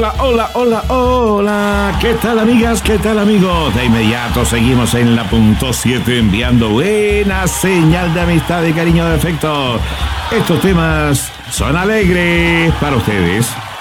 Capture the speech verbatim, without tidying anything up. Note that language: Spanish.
Hola, hola, hola, hola. ¿Qué tal, amigas? ¿Qué tal, amigos? De inmediato seguimos en la punto siete enviando buena señal de amistad, de cariño, de afecto. Estos temas son alegres para ustedes.